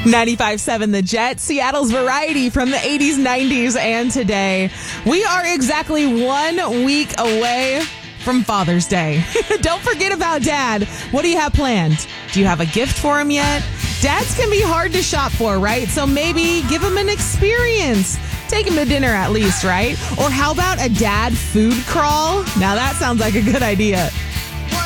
95.7 The Jet, Seattle's variety from the 80s, 90s, and today. We are exactly 1 week away from Father's Day. Don't forget about Dad. What do you have planned? Do you have a gift for him yet? Dads can be hard to shop for, right? So maybe give him an experience. Take him to dinner at least, right? Or how about a dad food crawl? Now that sounds like a good idea.